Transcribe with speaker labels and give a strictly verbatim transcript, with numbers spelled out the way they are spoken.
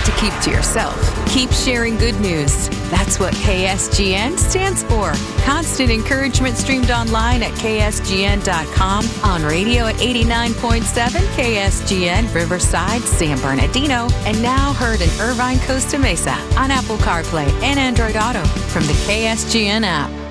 Speaker 1: to keep to yourself. Keep sharing good news. That's what K S G N stands for. Constant encouragement streamed online at K S G N dot com, on radio at eighty-nine point seven K S G N Riverside, San Bernardino, and now heard in Irvine, Costa Mesa on Apple CarPlay and Android Auto from the K S G N app.